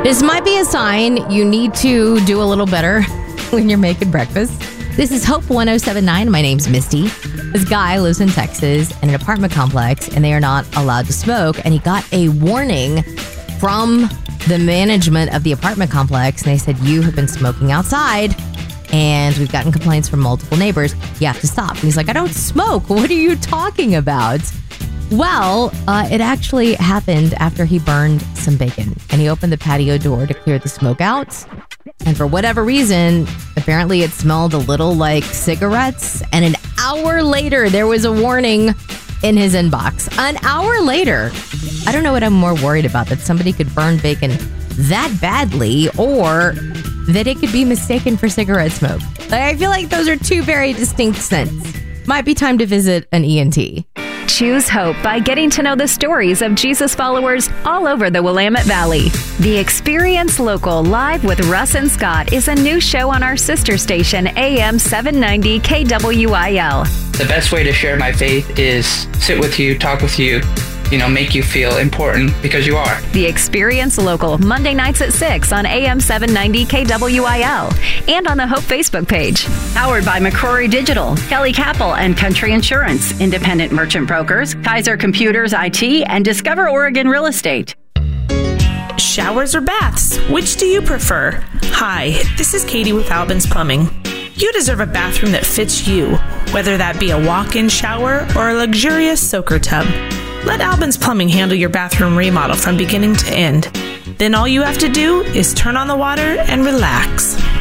This might be a sign you need to do a little better when you're making breakfast. This is Hope 1079. My name's Misty. This guy lives in Texas in an apartment complex, and they are not allowed to smoke. And he got a warning from the management of the apartment complex. And they said, you have been smoking outside, and we've gotten complaints from multiple neighbors. You have to stop. And he's like, I don't smoke. What are you talking about? Well, it actually happened after he burned some bacon, and he opened the patio door to clear the smoke out. And for whatever reason, apparently it smelled a little like cigarettes. And an hour later, there was a warning in his inbox. An hour later. I don't know what I'm more worried about, that somebody could burn bacon that badly, or that it could be mistaken for cigarette smoke. I feel like those are two very distinct scents. Might be time to visit an ENT. Choose hope by getting to know the stories of Jesus followers all over the Willamette Valley. The Experience Local Live with Russ and Scott is a new show on our sister station, AM 790 KWIL. The best way to share my faith is sit with you, talk with you, make you feel important because you are. The Experience Local, Monday nights at 6 on AM 790 KWIL and on the Hope Facebook page. Powered by McCrory Digital, Kelly Capel and Country Insurance, Independent Merchant Brokers, Kaiser Computers IT, and Discover Oregon Real Estate. Showers or baths? Which do you prefer? Hi, this is Katie with Albin's Plumbing. You deserve a bathroom that fits you, whether that be a walk-in shower or a luxurious soaker tub. Let Albin's Plumbing handle your bathroom remodel from beginning to end. Then all you have to do is turn on the water and relax.